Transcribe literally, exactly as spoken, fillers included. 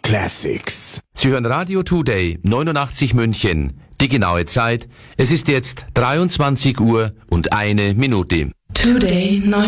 Classics. Sie hören Radio Today neunundachtzig München. Die genaue Zeit, es ist jetzt dreiundzwanzig Uhr und eine Minute. Today